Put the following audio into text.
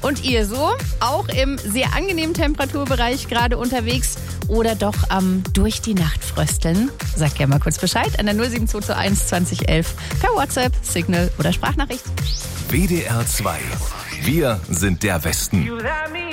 Und ihr so? Auch im sehr angenehmen Temperaturbereich gerade unterwegs oder doch am durch die Nacht frösteln? Sagt gerne mal kurz Bescheid an der 07221 2011 per WhatsApp, Signal oder Sprachnachricht. WDR 2. Wir sind der Westen.